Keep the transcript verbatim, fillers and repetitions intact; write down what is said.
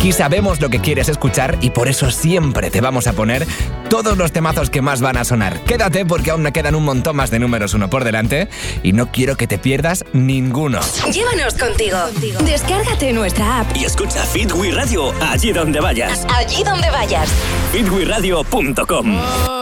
Aquí sabemos lo que quieres escuchar y por eso siempre te vamos a poner todos los temazos que más van a sonar. Quédate porque aún me quedan un montón más de números uno por delante y no quiero que te pierdas ninguno. Llévanos contigo. Descárgate nuestra app y escucha Fit We Radio allí donde vayas. Allí donde vayas. fit we radio punto com. Oh.